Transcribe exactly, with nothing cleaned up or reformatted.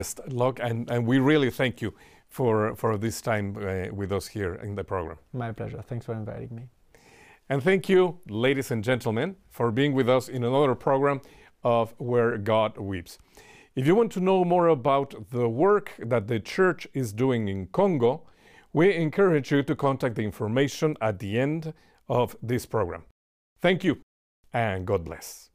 Look, and, and we really thank you for, for this time uh, with us here in the program. My pleasure. Thanks for inviting me. And thank you, ladies and gentlemen, for being with us in another program of Where God Weeps. If you want to know more about the work that the church is doing in Congo, we encourage you to contact the information at the end of this program. Thank you, and God bless.